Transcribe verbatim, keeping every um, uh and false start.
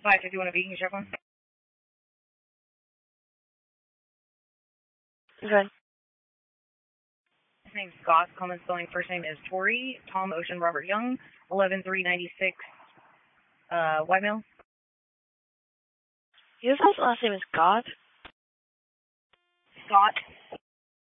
five fifty-one of Beacon, check one. Good. His name's Scott. Common spelling first name is Tori. Tom Ocean Robert Young. eleven three ninety-six. Uh, white male. His last name is God? Scott.